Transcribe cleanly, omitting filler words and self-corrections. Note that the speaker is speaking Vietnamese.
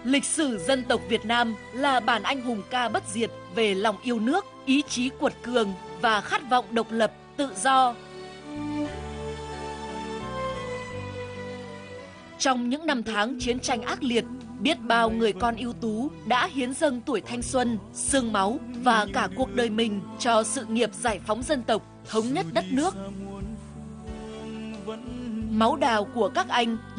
Lịch sử dân tộc Việt Nam là bản anh hùng ca bất diệt về lòng yêu nước, ý chí cuột cường và khát vọng độc lập, tự do. Trong những năm tháng chiến tranh ác liệt, biết bao người con ưu tú đã hiến dâng tuổi thanh xuân, xương máu và cả cuộc đời mình cho sự nghiệp giải phóng dân tộc, thống nhất đất nước. Máu đào của các anh